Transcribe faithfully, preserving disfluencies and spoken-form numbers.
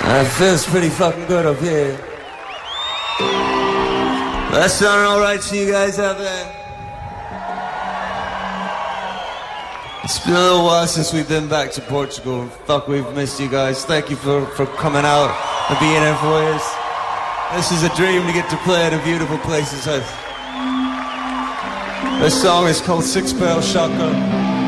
It feels pretty fucking good up here. That sound alright to you guys out there? It's been a little while since we've been back to Portugal. Fuck, we've missed you guys. Thank you for, for coming out and being here for us. This is a dream to get to play at a beautiful place as this. This song is called Six Barrel Shotgun.